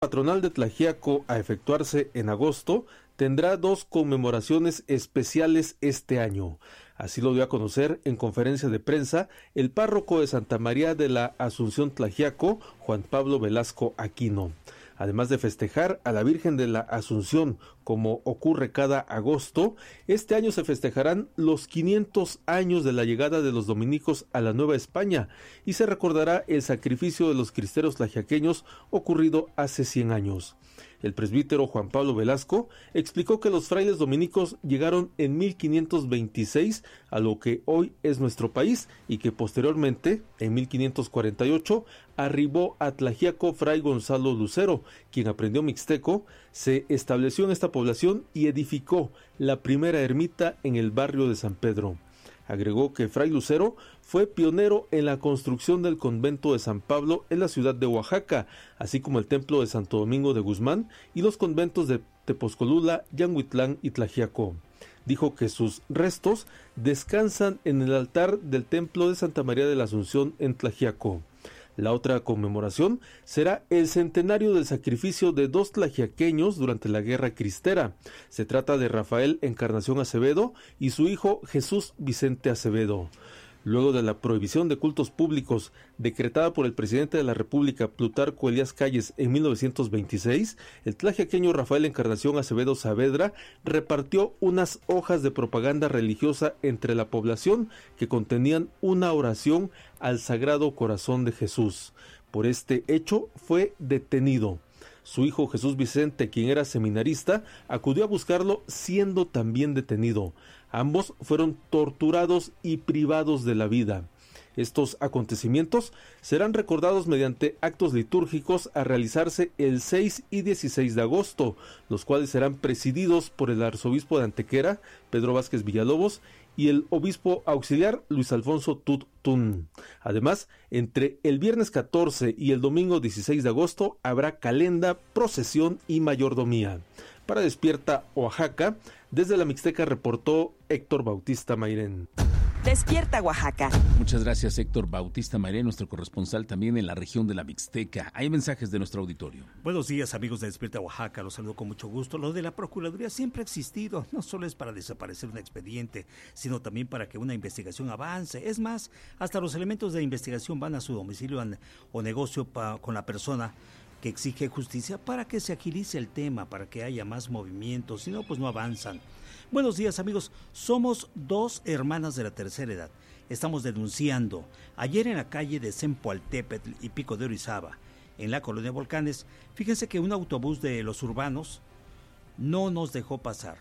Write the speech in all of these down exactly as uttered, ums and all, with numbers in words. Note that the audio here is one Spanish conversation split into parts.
patronal de Tlaxiaco a efectuarse en agosto tendrá dos conmemoraciones especiales este año. Así lo dio a conocer en conferencia de prensa el párroco de Santa María de la Asunción Tlaxiaco, Juan Pablo Velasco Aquino. Además de festejar a la Virgen de la Asunción, como ocurre cada agosto, este año se festejarán los quinientos años de la llegada de los dominicos a la Nueva España y se recordará el sacrificio de los cristeros tlaxiaqueños ocurrido hace cien años. El presbítero Juan Pablo Velasco explicó que los frailes dominicos llegaron en mil quinientos veintiséis a lo que hoy es nuestro país y que posteriormente, en mil quinientos cuarenta y ocho, arribó a Tlaxiaco Fray Gonzalo Lucero, quien aprendió mixteco, se estableció en esta población y edificó la primera ermita en el barrio de San Pedro. Agregó que Fray Lucero fue pionero en la construcción del convento de San Pablo en la ciudad de Oaxaca, así como el templo de Santo Domingo de Guzmán y los conventos de Tepozcolula, Yanguitlán y Tlaxiaco. Dijo que sus restos descansan en el altar del templo de Santa María de la Asunción en Tlaxiaco. La otra conmemoración será el centenario del sacrificio de dos tlaxiaqueños durante la Guerra Cristera. Se trata de Rafael Encarnación Acevedo y su hijo Jesús Vicente Acevedo. Luego de la prohibición de cultos públicos decretada por el presidente de la República, Plutarco Elías Calles, en mil novecientos veintiséis, el tlaxiaqueño Rafael Encarnación Acevedo Saavedra repartió unas hojas de propaganda religiosa entre la población que contenían una oración al Sagrado Corazón de Jesús. Por este hecho fue detenido. Su hijo Jesús Vicente, quien era seminarista, acudió a buscarlo siendo también detenido. Ambos fueron torturados y privados de la vida. Estos acontecimientos serán recordados mediante actos litúrgicos a realizarse el seis y dieciséis de agosto, los cuales serán presididos por el arzobispo de Antequera, Pedro Vázquez Villalobos, y el obispo auxiliar Luis Alfonso Tut Tun. Además, entre el viernes catorce y el domingo dieciséis de agosto habrá calenda, procesión y mayordomía. Para Despierta Oaxaca, desde la Mixteca reportó Héctor Bautista Mairén. Despierta Oaxaca. Muchas gracias, Héctor Bautista Mairén, nuestro corresponsal también en la región de la Mixteca. Hay mensajes de nuestro auditorio. Buenos días, amigos de Despierta Oaxaca, los saludo con mucho gusto. Lo de la Procuraduría siempre ha existido, no solo es para desaparecer un expediente, sino también para que una investigación avance. Es más, hasta los elementos de investigación van a su domicilio o negocio pa, con la persona que exige justicia para que se agilice el tema, para que haya más movimientos, si no, pues no avanzan. Buenos días, amigos. Somos dos hermanas de la tercera edad. Estamos denunciando. Ayer en la calle de Zempoaltépetl y Pico de Orizaba, en la colonia Volcanes, fíjense que un autobús de los urbanos no nos dejó pasar.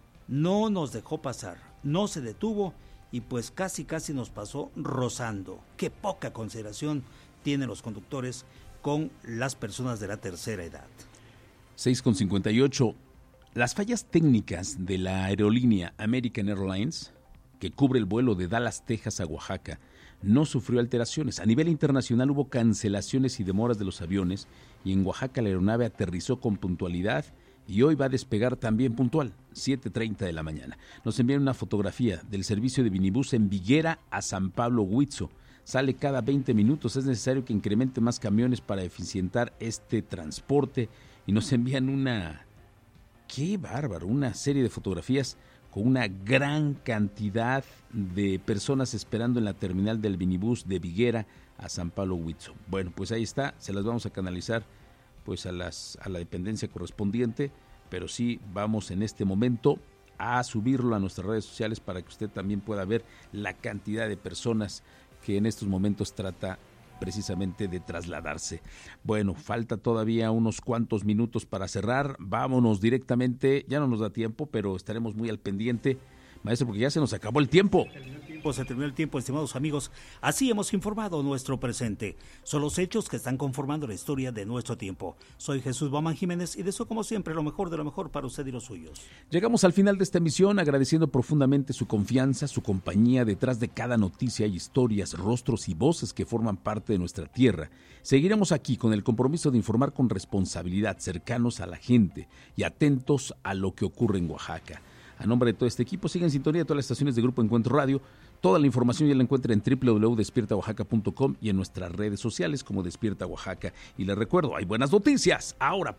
No nos dejó pasar. No se detuvo y pues casi casi nos pasó rozando. Qué poca consideración tienen los conductores con las personas de la tercera edad. seis con cincuenta y ocho. Las fallas técnicas de la aerolínea American Airlines, que cubre el vuelo de Dallas, Texas a Oaxaca, no sufrió alteraciones. A nivel internacional hubo cancelaciones y demoras de los aviones y en Oaxaca la aeronave aterrizó con puntualidad y hoy va a despegar también puntual, siete treinta de la mañana. Nos envían una fotografía del servicio de minibús en Viguera a San Pablo Huitzo. Sale cada veinte minutos, es necesario que incremente más camiones para eficientar este transporte y nos envían una... ¡Qué bárbaro! Una serie de fotografías con una gran cantidad de personas esperando en la terminal del minibús de Viguera a San Pablo Huitzo. Bueno, pues ahí está, se las vamos a canalizar pues a, las, a la dependencia correspondiente, pero sí vamos en este momento a subirlo a nuestras redes sociales para que usted también pueda ver la cantidad de personas que en estos momentos trata precisamente de trasladarse. Bueno, falta todavía unos cuantos minutos para cerrar. Vámonos directamente, ya no nos da tiempo, pero estaremos muy al pendiente, maestro, porque ya se nos acabó el tiempo. Se terminó el tiempo, se terminó el tiempo, estimados amigos. Así hemos informado nuestro presente. Son los hechos que están conformando la historia de nuestro tiempo. Soy Jesús Bauman Jiménez y deseo como siempre lo mejor de lo mejor para usted y los suyos. Llegamos al final de esta emisión agradeciendo profundamente su confianza, su compañía. Detrás de cada noticia hay historias, rostros y voces que forman parte de nuestra tierra. Seguiremos aquí con el compromiso de informar con responsabilidad, cercanos a la gente y atentos a lo que ocurre en Oaxaca. A nombre de todo este equipo, sigue en sintonía de todas las estaciones de Grupo Encuentro Radio. Toda la información ya la encuentra en doble u doble u doble u punto despierta oaxaca punto com y en nuestras redes sociales como Despierta Oaxaca. Y les recuerdo, hay buenas noticias ahora.